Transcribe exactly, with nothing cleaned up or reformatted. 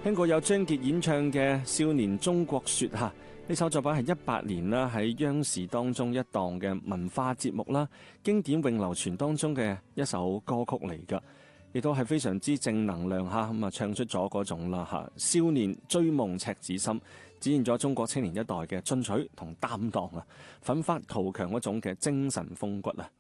聽過有張傑演唱嘅《少年中國說》吓，呢首作品係一八年啦喺央視當中一檔嘅文化節目啦，經典永流傳當中嘅一首歌曲嚟噶，亦都係非常之正能量吓，咁啊唱出咗嗰種啦吓，少年追夢赤子心，展現咗中國青年一代嘅進取同擔當啊，奮發圖強嗰種嘅精神風骨啊！